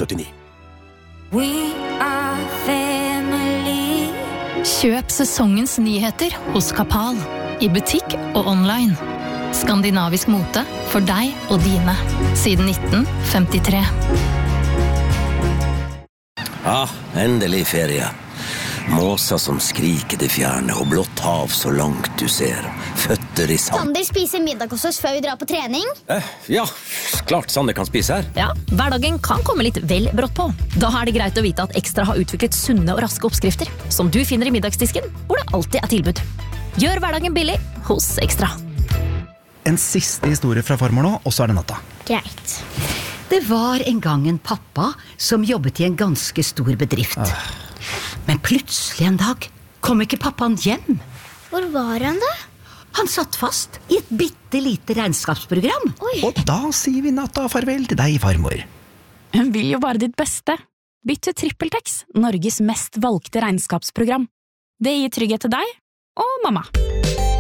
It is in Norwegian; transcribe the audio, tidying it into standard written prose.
79. We are family. Kjøp sesongens nyheter hos Kapal, i butikk og online. Skandinavisk mote for deg og dine, siden 1953. Endelig ferie. Måser som skriker det fjerne, og blått hav så langt du ser. Føtter i sand. Sander spiser middag hos oss før vi drar på trening. Ja, klart Sander kan spise her. Ja, hverdagen kan komme litt vel brått på. Da er det greit å vite at Ekstra har utviklet sunne og raske oppskrifter, som du finner i middagsdisken, hvor det alltid er tilbud. Gjør hverdagen billig hos Ekstra. En siste historie fra farmor nå, og så er det natta. Greit. Det var en gang en pappa som jobbet i en ganske stor bedrift. Men plutselig en dag kom ikke pappaen hjem. Hvor var han da? Han satt fast i et bittelite regnskapsprogram. Oi. Og da sier vi natta farvel til deg, farmor. Hun vil jo bare ditt beste. Bytt til TrippelTex, Norges mest valgte regnskapsprogram. Det gir trygghet til deg og mamma.